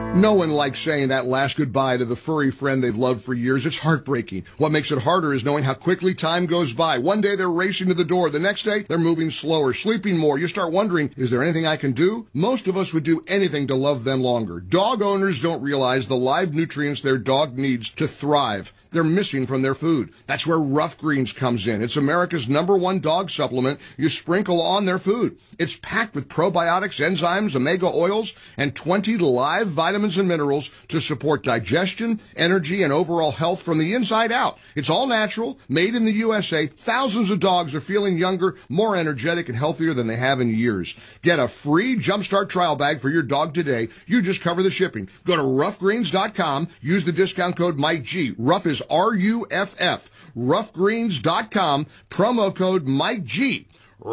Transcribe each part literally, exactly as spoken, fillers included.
No one likes saying that last goodbye to the furry friend they've loved for years. It's heartbreaking. What makes it harder is knowing how quickly time goes by. One day they're racing to the door. The next day they're moving slower, sleeping more. You start wondering, is there anything I can do? Most of us would do anything to love them longer. Dog owners don't realize the live nutrients their dog needs to thrive. They're missing from their food. That's where Rough Greens comes in. It's America's number one dog supplement you sprinkle on their food. It's packed with probiotics, enzymes, omega oils, and twenty live vitamins and minerals to support digestion, energy, and overall health from the inside out. It's all natural, made in the U S A. Thousands of dogs are feeling younger, more energetic, and healthier than they have in years. Get a free Jumpstart trial bag for your dog today. You just cover the shipping. Go to rough greens dot com. Use the discount code Mike G. Rough is R U F F. rough greens dot com. Promo code Mike G.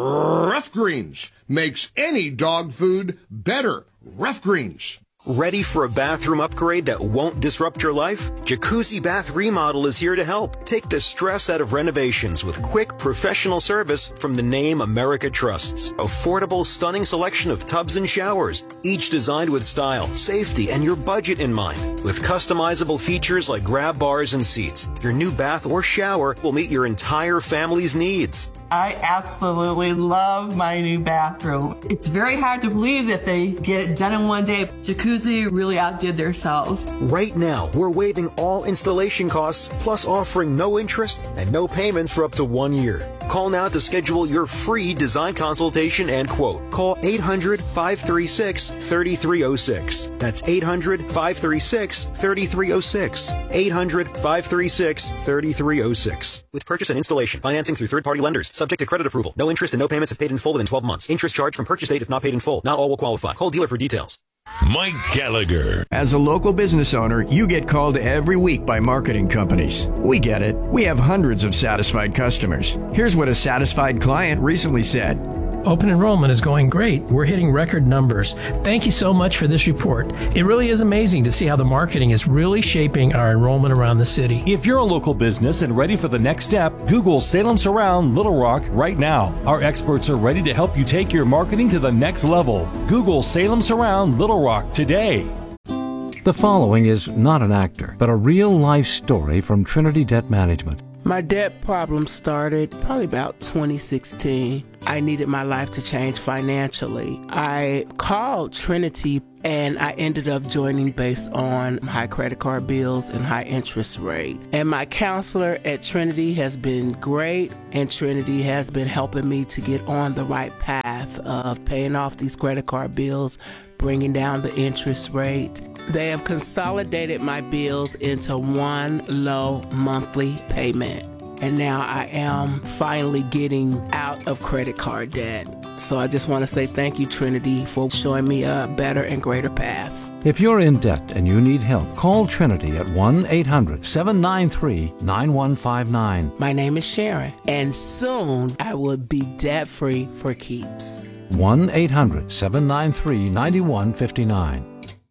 Rough Greens makes any dog food better. Rough Greens. Ready for a bathroom upgrade that won't disrupt your life? Jacuzzi Bath Remodel is here to help. Take the stress out of renovations with quick, professional service from the name America trusts. Affordable, stunning selection of tubs and showers, each designed with style, safety, and your budget in mind. With customizable features like grab bars and seats, your new bath or shower will meet your entire family's needs. I absolutely love my new bathroom. It's very hard to believe that they get it done in one day. Jacuzzi really outdid themselves. Right now, we're waiving all installation costs, plus offering no interest and no payments for up to one year. Call now to schedule your free design consultation and quote. Call eight hundred, five three six, three three zero six. That's eight hundred, five three six, three three zero six. eight hundred, five three six, three three zero six. With purchase and installation, financing through third-party lenders, subject to credit approval. No interest and no payments if paid in full within twelve months. Interest charged from purchase date if not paid in full. Not all will qualify. Call dealer for details. Mike Gallagher. As a local business owner, you get called every week by marketing companies. We get it. We have hundreds of satisfied customers. Here's what a satisfied client recently said. Open enrollment is going great. We're hitting record numbers. Thank you so much for this report. It really is amazing to see how the marketing is really shaping our enrollment around the city. If you're a local business and ready for the next step, Google Salem Surround Little Rock right now. Our experts are ready to help you take your marketing to the next level. Google Salem Surround Little Rock today. The following is not an actor, but a real-life story from Trinity Debt Management. My debt problem started probably about twenty sixteen. I needed my life to change financially. I called Trinity and I ended up joining based on high credit card bills and high interest rate. And my counselor at Trinity has been great, and Trinity has been helping me to get on the right path of paying off these credit card bills, bringing down the interest rate. They have consolidated my bills into one low monthly payment. And now I am finally getting out of credit card debt. So I just want to say thank you, Trinity, for showing me a better and greater path. If you're in debt and you need help, call Trinity at one eight hundred, seven nine three, nine one five nine. My name is Sharon, and soon I will be debt-free for keeps. one eight hundred, seven nine three, nine one five nine.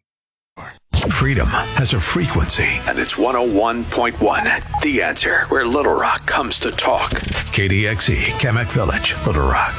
Freedom has a frequency, and it's one oh one point one. The Answer, where Little Rock comes to talk. K D X E, Kamak Village, Little Rock.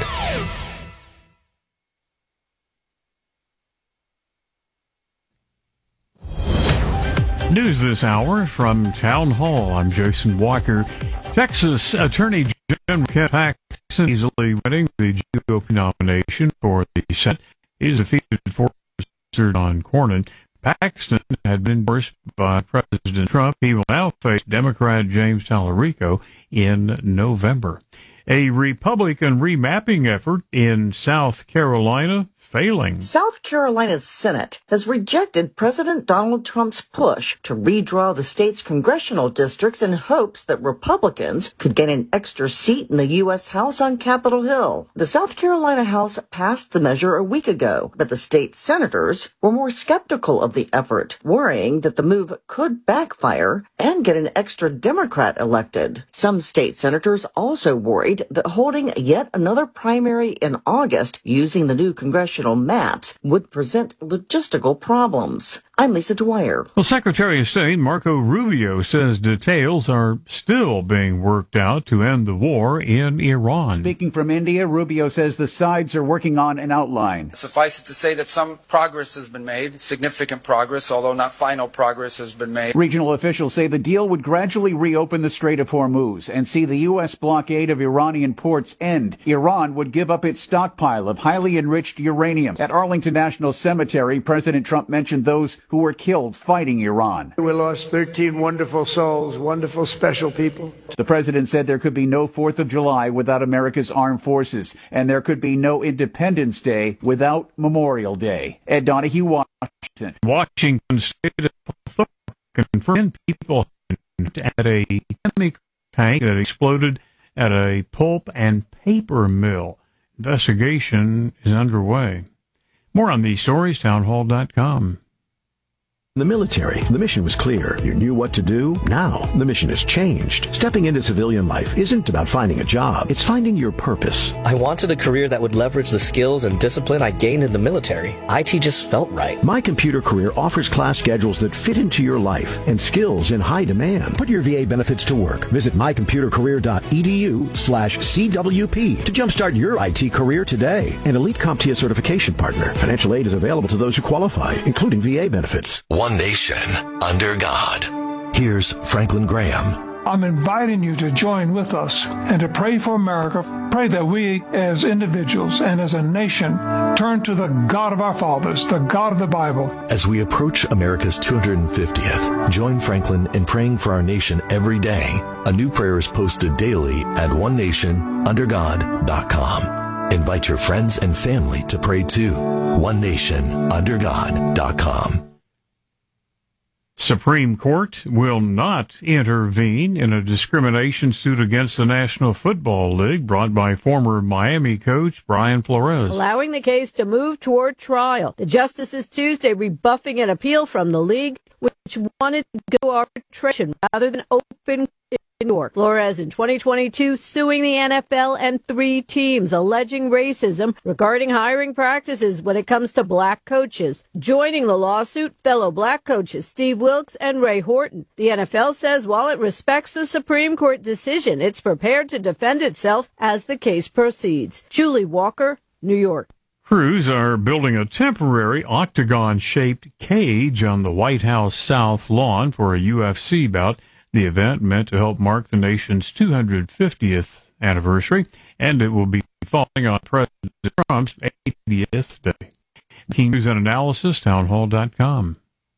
News this hour from Town Hall. I'm Jason Walker. Texas Attorney General Ken Paxton easily winning the G O P nomination for the Senate. He is defeated for Senator John Cornyn. Paxton had been endorsed by President Trump. He will now face Democrat James Tallarico in November. A Republican remapping effort in South Carolina failing. South Carolina's Senate has rejected President Donald Trump's push to redraw the state's congressional districts in hopes that Republicans could gain an extra seat in the U S House on Capitol Hill. The South Carolina House passed the measure a week ago, but the state senators were more skeptical of the effort, worrying that the move could backfire and get an extra Democrat elected. Some state senators also worried that holding yet another primary in August using the new congressional maps would present logistical problems. I'm Lisa Dwyer. Well, Secretary of State Marco Rubio says details are still being worked out to end the war in Iran. Speaking from India, Rubio says the sides are working on an outline. Suffice it to say that some progress has been made, significant progress, although not final progress has been made. Regional officials say the deal would gradually reopen the Strait of Hormuz and see the U S blockade of Iranian ports end. Iran would give up its stockpile of highly enriched uranium. At Arlington National Cemetery, President Trump mentioned those who were killed fighting Iran. We lost thirteen wonderful souls, wonderful, special people. The president said there could be no fourth of July without America's armed forces, and there could be no Independence Day without Memorial Day. Ed Donahue, Washington. Washington State confirmed people at a chemical tank that exploded at a pulp and paper mill. Investigation is underway. More on these stories, townhall dot com. In the military, the mission was clear. You knew what to do. Now, the mission has changed. Stepping into civilian life isn't about finding a job. It's finding your purpose. I wanted a career that would leverage the skills and discipline I gained in the military. I T just felt right. My Computer Career offers class schedules that fit into your life and skills in high demand. Put your V A benefits to work. Visit my computer career dot e d u slash C W P to jumpstart your I T career today. An Elite CompTIA certification partner. Financial aid is available to those who qualify, including V A benefits. One nation under God. Here's Franklin Graham. I'm inviting you to join with us and to pray for America. Pray that we as individuals and as a nation turn to the God of our fathers, the God of the Bible. As we approach America's two hundred fiftieth, join Franklin in praying for our nation every day. A new prayer is posted daily at one nation under god dot com. Invite your friends and family to pray too. one nation under god dot com. Supreme Court will not intervene in a discrimination suit against the National Football League brought by former Miami coach Brian Flores, allowing the case to move toward trial. The justices Tuesday rebuffing an appeal from the league, which wanted to go arbitration rather than open in New York. Flores in twenty twenty-two suing the N F L and three teams, alleging racism regarding hiring practices when it comes to black coaches. Joining the lawsuit, fellow black coaches Steve Wilks and Ray Horton. The N F L says while it respects the Supreme Court decision, it's prepared to defend itself as the case proceeds. Julie Walker, New York. Crews are building a temporary octagon-shaped cage on the White House South lawn for a U F C bout. The event meant to help mark the nation's two hundred fiftieth anniversary, and it will be falling on President Trump's eightieth day. King News and Analysis, townhall dot com.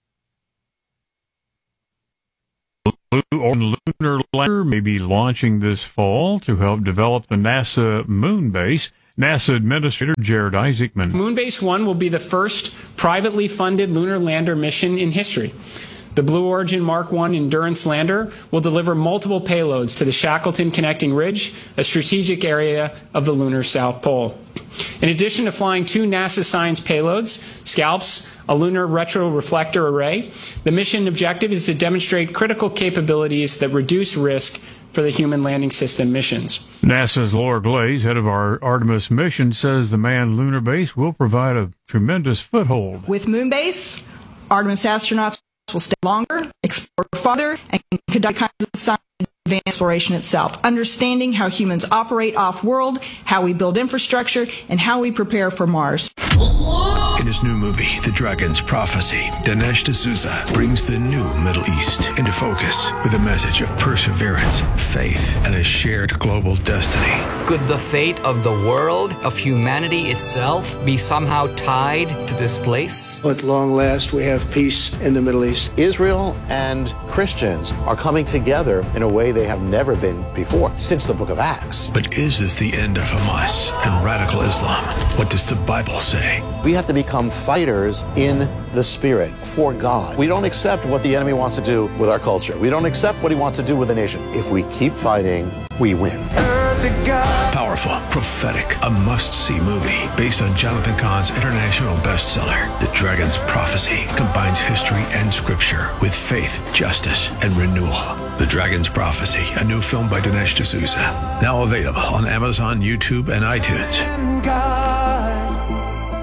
Blue Lunar Lander may be launching this fall to help develop the NASA moon base. NASA Administrator Jared Isaacman. Moonbase one will be the first privately funded lunar lander mission in history. The Blue Origin Mark one Endurance lander will deliver multiple payloads to the Shackleton Connecting Ridge, a strategic area of the lunar South Pole. In addition to flying two NASA science payloads, SCALPS, a lunar retroreflector array, the mission objective is to demonstrate critical capabilities that reduce risk for the human landing system missions. NASA's Laura Glaze, head of our Artemis mission, says the manned lunar base will provide a tremendous foothold. With Moonbase, Artemis astronauts will stay longer, explore farther, and conduct kinds of science and advanced exploration itself, understanding how humans operate off-world, how we build infrastructure, and how we prepare for Mars. In his new movie, The Dragon's Prophecy, Dinesh D'Souza brings the new Middle East into focus with a message of perseverance, faith, and a shared global destiny. Could the fate of the world, of humanity itself, be somehow tied to this place? At long last, we have peace in the Middle East. Israel and Christians are coming together in a way they have never been before, since the book of Acts. But is this the end of Hamas and radical Islam? What does the Bible say? We have to become fighters in the spirit for God. We don't accept what the enemy wants to do with our culture. We don't accept what he wants to do with the nation. If we keep fighting, we win. Powerful, prophetic, a must-see movie based on Jonathan Cahn's international bestseller, The Dragon's Prophecy, combines history and scripture with faith, justice, and renewal. The Dragon's Prophecy, a new film by Dinesh D'Souza, now available on Amazon, YouTube, and iTunes.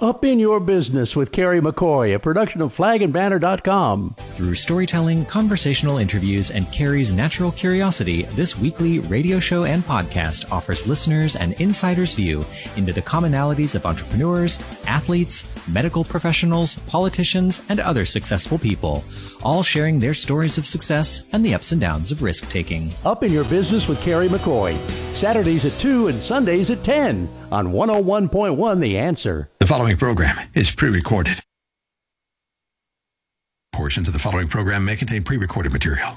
Up in Your Business with Kerry McCoy, a production of flag and banner dot com. Through storytelling, conversational interviews, and Kerry's natural curiosity, this weekly radio show and podcast offers listeners an insider's view into the commonalities of entrepreneurs, athletes, medical professionals, politicians, and other successful people, all sharing their stories of success and the ups and downs of risk-taking. Up in Your Business with Kerry McCoy, Saturdays at two and Sundays at ten on one oh one point one The Answer. The following program is pre-recorded. Portions of the following program may contain pre-recorded material.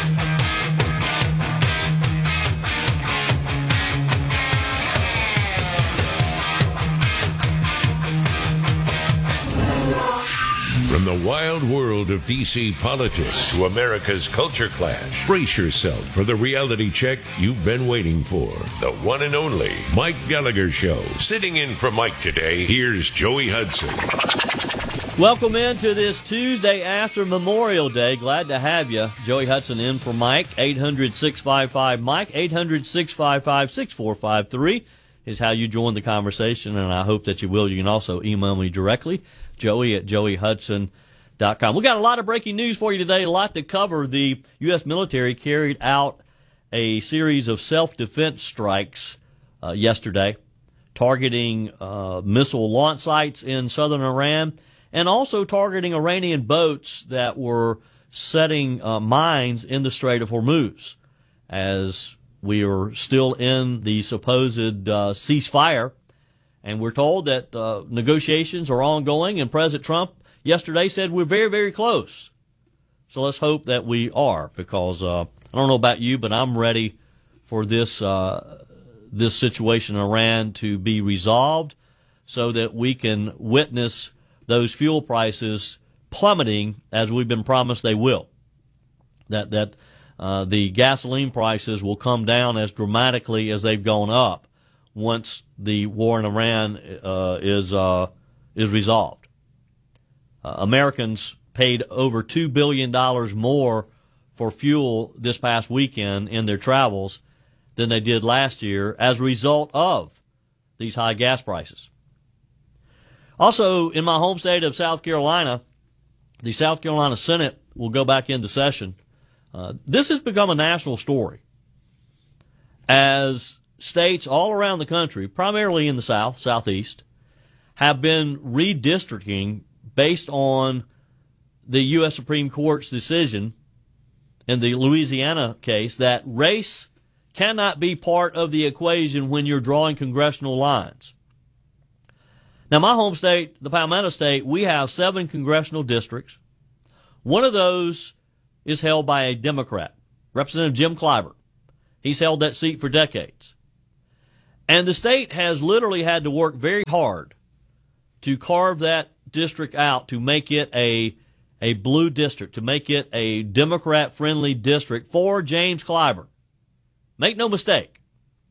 From the wild world of D C politics to America's culture clash, brace yourself for the reality check you've been waiting for. The one and only Mike Gallagher Show. Sitting in for Mike today, here's Joey Hudson. Welcome into this Tuesday after Memorial Day. Glad to have you. Joey Hudson in for Mike. eight hundred, six five five, Mike. eight hundred, six five five, six four five three is how you join the conversation, and I hope that you will. You can also email me directly, Joey at joey hudson dot com. We got a lot of breaking news for you today, a lot to cover. The U S military carried out a series of self-defense strikes uh, yesterday, targeting uh, missile launch sites in southern Iran, and also targeting Iranian boats that were setting uh, mines in the Strait of Hormuz. As we are still in the supposed uh, ceasefire, and we're told that uh, negotiations are ongoing, and President Trump yesterday said we're very, very close. So let's hope that we are, because uh, I don't know about you, but I'm ready for this uh, this situation in Iran to be resolved so that we can witness those fuel prices plummeting as we've been promised they will. That that uh, the gasoline prices will come down as dramatically as they've gone up once the war in Iran uh, is uh, is resolved. Uh, Americans paid over two billion dollars more for fuel this past weekend in their travels than they did last year as a result of these high gas prices. Also, in my home state of South Carolina, the South Carolina Senate will go back into session. Uh, this has become a national story as states all around the country, primarily in the South, Southeast, have been redistricting based on the U S Supreme Court's decision in the Louisiana case that race cannot be part of the equation when you're drawing congressional lines. Now, my home state, the Palmetto State, we have seven congressional districts. One of those is held by a Democrat, Representative Jim Clyburn. He's held that seat for decades. And the state has literally had to work very hard to carve that district out, to make it a a blue district, to make it a Democrat-friendly district for James Clyburn. Make no mistake,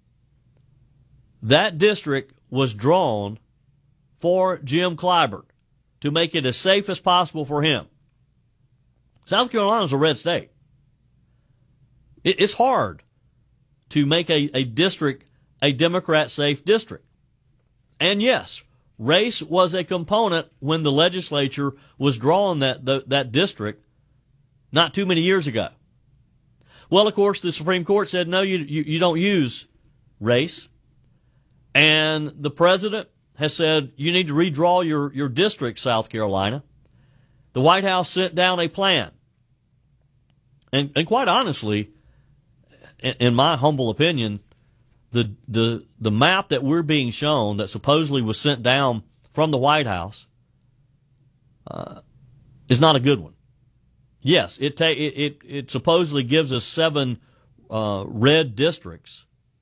that district was drawn for Jim Clyburn to make it as safe as possible for him. South Carolina is a red state. It, it's hard to make a, a district a Democrat-safe district. And yes, race was a component when the legislature was drawing that the, that district not too many years ago. Well, of course, the Supreme Court said, no, you, you, you don't use race. And the president has said, you need to redraw your, your district, South Carolina. The White House sent down a plan. And, and quite honestly, in, in my humble opinion, the, the, the map that we're being shown that supposedly was sent down from the White House uh, is not a good one. Yes, it, ta- it, it, it supposedly gives us seven uh, red districts,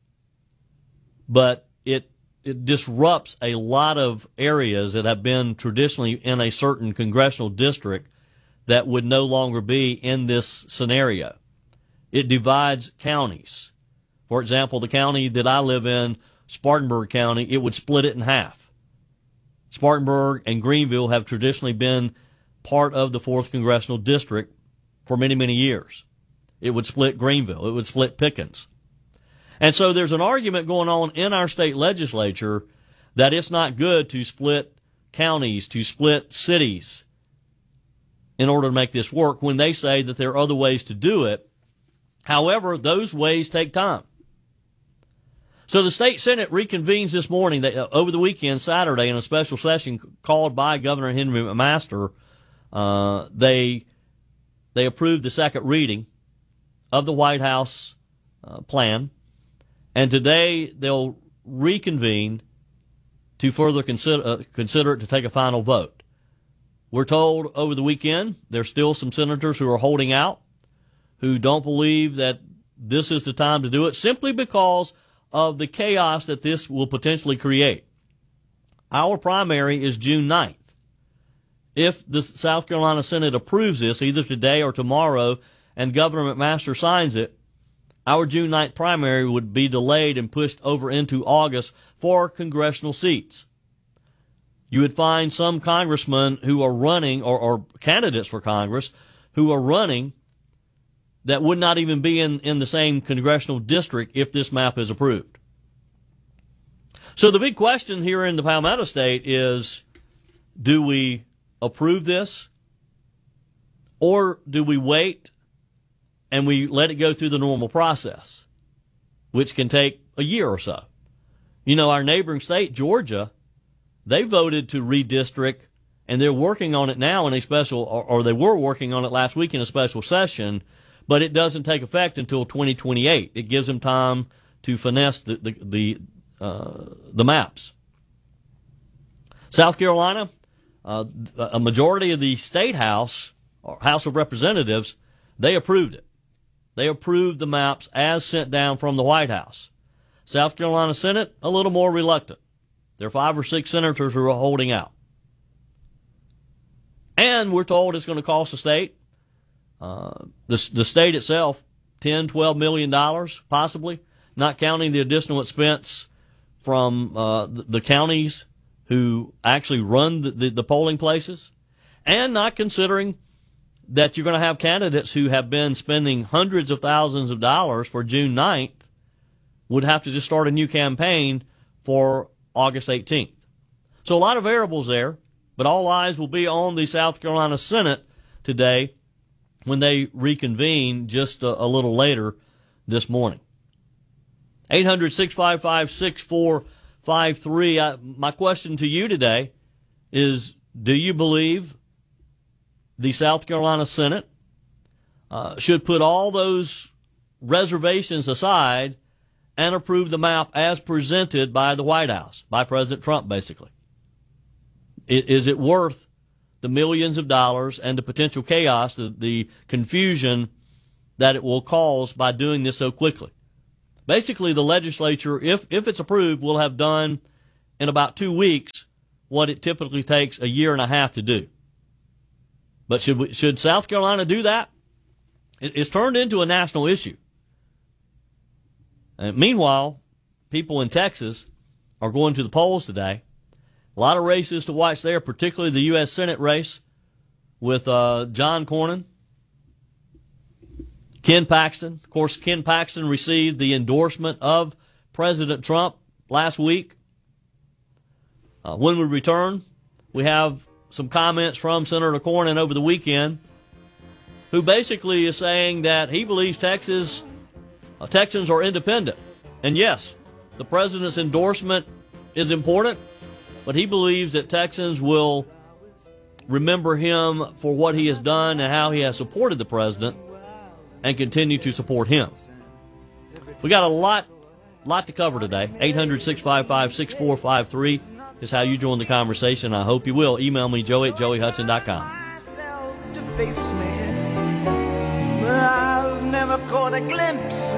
but it it disrupts a lot of areas that have been traditionally in a certain congressional district that would no longer be in this scenario. It divides counties. For example, the county that I live in, Spartanburg County, it would split it in half. Spartanburg and Greenville have traditionally been part of the fourth Congressional District for many, many years. It would split Greenville. It would split Pickens. And so there's an argument going on in our state legislature that it's not good to split counties, to split cities in order to make this work when they say that there are other ways to do it. However, those ways take time. So the state Senate reconvenes this morning, they, uh, over the weekend, Saturday, in a special session called by Governor Henry McMaster. Uh, they they approved the second reading of the White House uh, plan, and today they'll reconvene to further consider, uh, consider it to take a final vote. We're told over the weekend there's still some senators who are holding out, who don't believe that this is the time to do it, simply because of the chaos that this will potentially create. Our primary is June ninth. If the South Carolina Senate approves this, either today or tomorrow, and Governor McMaster signs it, our June ninth primary would be delayed and pushed over into August for congressional seats. You would find some congressmen who are running, or, or candidates for Congress, who are running that would not even be in, in the same congressional district if this map is approved. So the big question here in the Palmetto State is, do we approve this, or do we wait and we let it go through the normal process, which can take a year or so? You know, our neighboring state, Georgia, they voted to redistrict, and they're working on it now in a special, or, or they were working on it last week in a special session, but it doesn't take effect until twenty twenty-eight. It gives them time to finesse the the the, uh, the maps. South Carolina, uh, a majority of the state house, or House of Representatives, they approved it. They approved the maps as sent down from the White House. South Carolina Senate, a little more reluctant. There are five or six senators who are holding out. And we're told it's going to cost the state, uh, the, the state itself, ten, twelve million dollars, possibly, not counting the additional expense from uh, the, the counties who actually run the, the, the polling places, and not considering that you're going to have candidates who have been spending hundreds of thousands of dollars for June ninth would have to just start a new campaign for August eighteenth. So a lot of variables there, but all eyes will be on the South Carolina Senate today when they reconvene just a, a little later this morning. eight hundred, six five five, six four five three. I, my question to you today is, do you believe the South Carolina Senate uh, should put all those reservations aside and approve the map as presented by the White House, by President Trump, basically? Is it worth the millions of dollars and the potential chaos, the, the confusion that it will cause by doing this so quickly? Basically, the legislature, if, if it's approved, will have done in about two weeks what it typically takes a year and a half to do. But should we, should South Carolina do that? It, it's turned into a national issue. And meanwhile, people in Texas are going to the polls today. A lot of races to watch there, particularly the U S Senate race with uh, John Cornyn, Ken Paxton. Of course, Ken Paxton received the endorsement of President Trump last week. Uh, when we return, we have some comments from Senator Cornyn over the weekend, who basically is saying that he believes Texas uh, Texans are independent. And yes, the president's endorsement is important, but he believes that Texans will remember him for what he has done and how he has supported the president and continue to support him. We got a lot, lot to cover today. eight hundred, six five five, six four five three is how you join the conversation. I hope you will. Email me, joey at joey hudson dot com. I've never caught a glimpse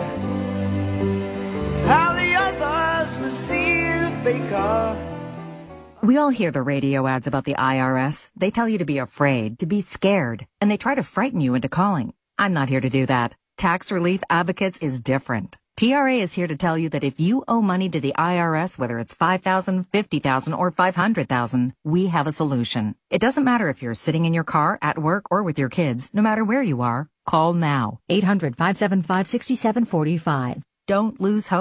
how the others must see the faker. We all hear the radio ads about the I R S. They tell you to be afraid, to be scared, and they try to frighten you into calling. I'm not here to do that. Tax Relief Advocates is different. T R A is here to tell you that if you owe money to the I R S, whether it's five thousand dollars, fifty thousand dollars, or five hundred thousand dollars, we have a solution. It doesn't matter if you're sitting in your car, at work, or with your kids. No matter where you are, call now. eight hundred, five seven five, six seven four five. Don't lose hope.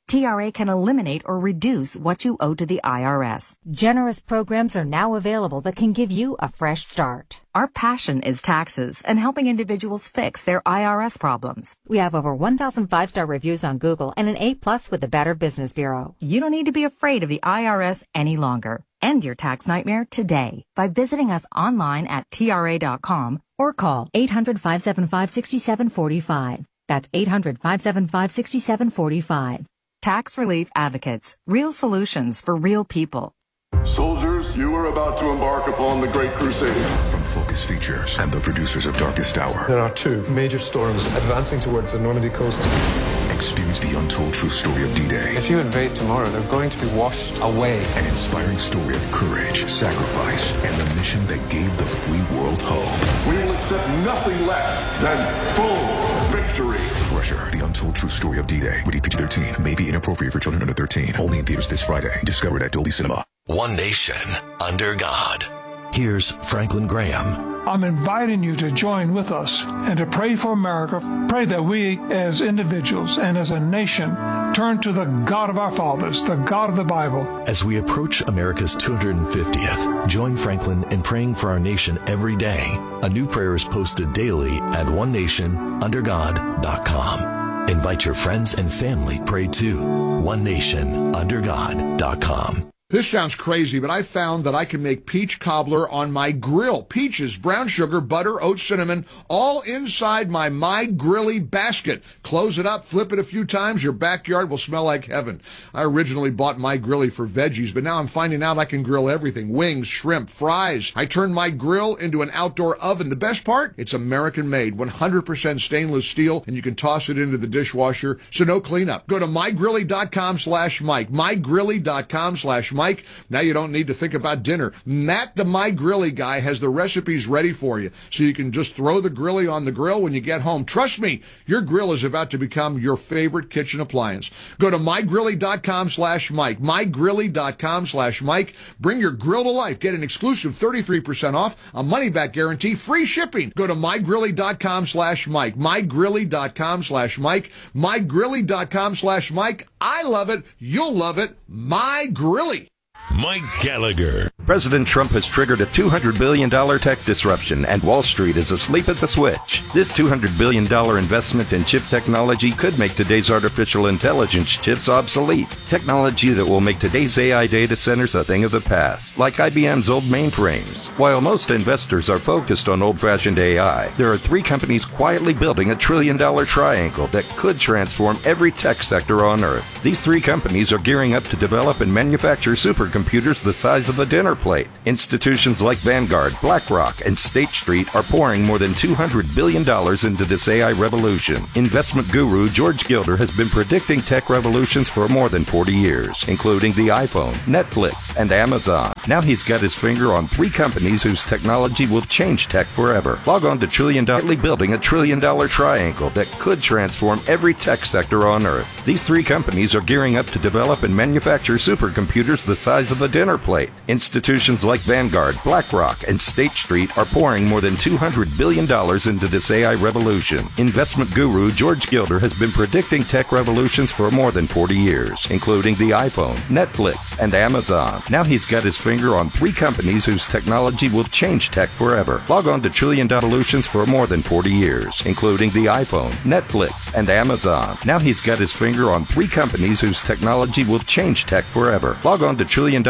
T R A can eliminate or reduce what you owe to the I R S. Generous programs are now available that can give you a fresh start. Our passion is taxes and helping individuals fix their I R S problems. We have over one thousand five-star reviews on Google and an A plus with the Better Business Bureau. You don't need to be afraid of the I R S any longer. End your tax nightmare today by visiting us online at T R A dot com or call eight hundred, five seven five, six seven four five. That's eight hundred, five seven five, six seven four five. Tax Relief Advocates. Real solutions for real people. Soldiers, you are about to embark upon the Great Crusade. From Focus Features and the producers of Darkest Hour. There are two major storms advancing towards the Normandy coast. Experience the untold true story of D-Day. If you invade tomorrow, they're going to be washed away. An inspiring story of courage, sacrifice, and the mission that gave the free world hope. We will accept nothing less than full victory. Crusher, the untold true story of D-Day. Rated P G thirteen. May be inappropriate for children under thirteen. Only in theaters this Friday. Discovered at Dolby Cinema. One nation under God. Here's Franklin Graham. I'm inviting you to join with us and to pray for America. Pray that we as individuals and as a nation turn to the God of our fathers, the God of the Bible. As we approach America's two hundred fiftieth, join Franklin in praying for our nation every day. A new prayer is posted daily at one nation under god dot com. Invite your friends and family, pray too. one nation under god dot com. This sounds crazy, but I found that I can make peach cobbler on my grill. Peaches, brown sugar, butter, oat cinnamon, all inside my My Grilly basket. Close it up, flip it a few times, your backyard will smell like heaven. I originally bought My Grilly for veggies, but now I'm finding out I can grill everything. Wings, shrimp, fries. I turned my grill into an outdoor oven. The best part? It's American-made, one hundred percent stainless steel, and you can toss it into the dishwasher, so no cleanup. Go to my grilly dot com slash Mike. my grilly dot com slash Mike. Now you don't need to think about dinner. Matt, the My Grilly guy, has the recipes ready for you, so you can just throw the grilly on the grill when you get home. Trust me, your grill is about to become your favorite kitchen appliance. Go to my grilly dot com slash Mike. my grilly dot com slash Mike. Bring your grill to life. Get an exclusive thirty-three percent off, a money-back guarantee, free shipping. Go to my grilly dot com slash Mike. my grilly dot com slash Mike. my grilly dot com slash Mike. I love it. You'll love it. My Grilly. Mike Gallagher. President Trump has triggered a two hundred billion dollars tech disruption, and Wall Street is asleep at the switch. This two hundred billion dollars investment in chip technology could make today's artificial intelligence chips obsolete. Technology that will make today's A I data centers a thing of the past, like I B M's old mainframes. While most investors are focused on old-fashioned A I, there are three companies quietly building a trillion-dollar triangle that could transform every tech sector on Earth. These three companies are gearing up to develop and manufacture supercomputers the size of a dinner plate. Institutions like Vanguard, BlackRock, and State Street are pouring more than two hundred billion dollars into this A I revolution. Investment guru George Gilder has been predicting tech revolutions for more than forty years, including the iPhone, Netflix, and Amazon. Now he's got his finger on three companies whose technology will change tech forever. Log on to Trillion Dollar, building a trillion dollar triangle that could transform every tech sector on Earth. These three companies are gearing up to develop and manufacture supercomputers the size of a dinner plate. Institutions like Vanguard, BlackRock, and State Street are pouring more than two hundred billion dollars into this A I revolution. Investment guru George Gilder has been predicting tech revolutions for more than forty years, including the iPhone, Netflix, and Amazon. Now he's got his finger on three companies whose technology will change tech forever. Log on to Trillion Dollar Solutions for more than forty years, including the iPhone, Netflix, and Amazon. Now he's got his finger on three companies whose technology will change tech forever. Log on to Trillion